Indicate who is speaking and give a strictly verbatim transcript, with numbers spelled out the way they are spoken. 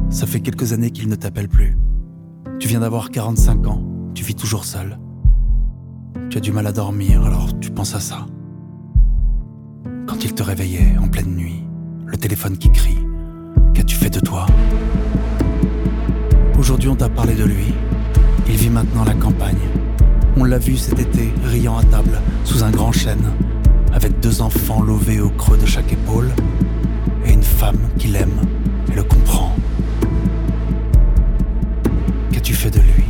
Speaker 1: Ça fait quelques années qu'il ne t'appelle plus. Tu viens d'avoir quarante-cinq ans, tu vis toujours seul. Tu as du mal à dormir, alors tu penses à ça. Quand il te réveillait en pleine nuit, le téléphone qui crie, qu'as-tu fait de toi? Aujourd'hui on t'a parlé de lui, il vit maintenant à la campagne. On l'a vu cet été, riant à table, sous un grand chêne, avec deux enfants lovés au creux de chaque épaule, et une femme qui l'aime et le comprend. Qu'as-tu fait de lui?